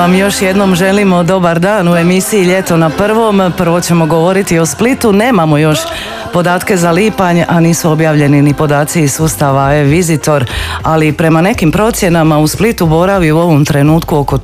vam još jednom želimo dobar dan u emisiji Ljeto na prvom. Prvo ćemo govoriti o Splitu. Nemamo još podatke za lipanj, a nisu objavljeni ni podaci iz sustava e-Visitor, ali prema nekim procjenama u Splitu boravi u ovom trenutku oko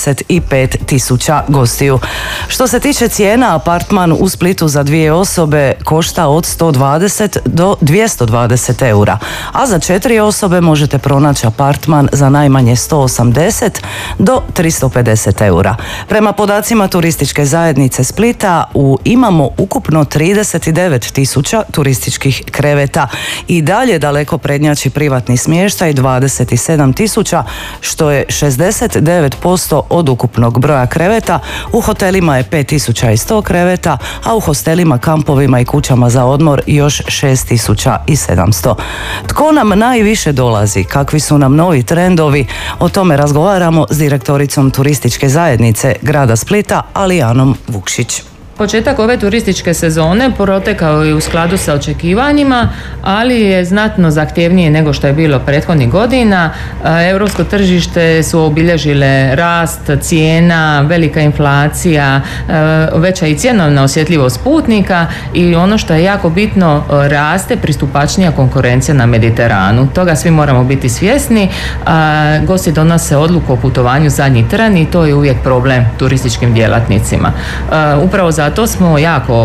35.000 gostiju. Što se tiče cijena, apartman u Splitu za 2 osobe košta od 120 do 220 eura, a za 4 osobe možete pronaći apartman za najmanje 180 do 350 eura. Prema podacima turističke zajednice Splita imamo ukupno 39.000 turističkih kreveta i dalje daleko prednjači privatni smještaj 27.000, što je 69% od ukupnog broja kreveta. U hotelima je 5.100 kreveta, a u hostelima, kampovima i kućama za odmor još 6.700. Tko nam najviše dolazi? Kakvi su nam novi trendovi? O tome razgovaramo s direktoricom turističke zajednice grada Splita, Alijanom Vukšić. Početak ove turističke sezone protekao je u skladu sa očekivanjima, ali je znatno zahtjevnije nego što je bilo prethodnih godina. Europsko tržište su obilježile rast cijena, velika inflacija, veća i cjenovna osjetljivost putnika i ono što je jako bitno, raste pristupačnija konkurencija na Mediteranu. Toga svi moramo biti svjesni. Gosti donose odluku o putovanju zadnji tren i to je uvijek problem turističkim djelatnicima. Upravo zato smo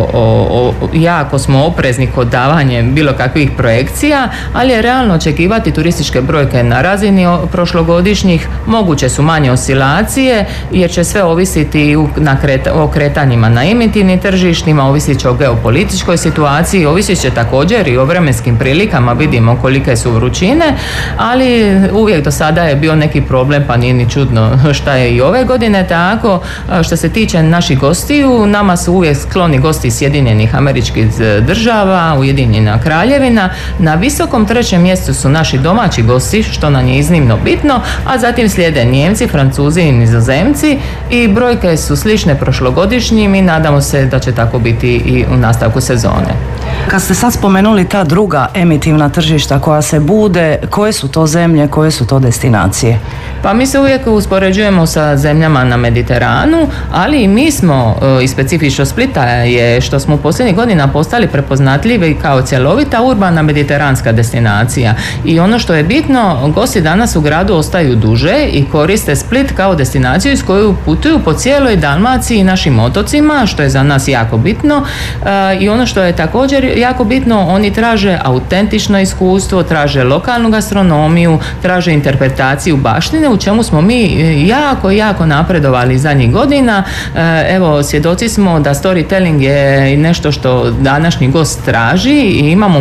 jako smo oprezni kod davanja bilo kakvih projekcija, ali je realno očekivati turističke brojke na razini prošlogodišnjih. Moguće su manje oscilacije jer će sve ovisiti o kretanjima na emitivnim tržištima, ovisit će o geopolitičkoj situaciji, ovisit će također i o vremenskim prilikama, vidimo kolike su vrućine, ali uvijek do sada je bio neki problem, pa nije ni čudno šta je i ove godine tako. Što se tiče naših gostiju, nama su uvijek skloni gosti Sjedinjenih Američkih Država, Ujedinjena Kraljevina. Na visokom 3. mjestu su naši domaći gosti, što nam je iznimno bitno, a zatim slijede Nijemci, Francuzi i Nizozemci i brojke su slične prošlogodišnjim i nadamo se da će tako biti i u nastavku sezone. Kad ste sad spomenuli ta druga emitivna tržišta koja se bude, koje su to zemlje, koje su to destinacije? Pa mi se uvijek uspoređujemo sa zemljama na Mediteranu, ali i mi smo i specifično Splita je što smo u posljednjih godina postali prepoznatljivi kao cjelovita urbana mediteranska destinacija. I ono što je bitno, gosti danas u gradu ostaju duže i koriste Split kao destinaciju iz koju putuju po cijeloj Dalmaciji i našim otocima, što je za nas jako bitno. I ono što je također jako bitno, oni traže autentično iskustvo, traže lokalnu gastronomiju, traže interpretaciju baštine, u čemu smo mi jako napredovali zadnjih godina. Evo, svjedoci smo da storytelling je nešto što današnji gost traži i imamo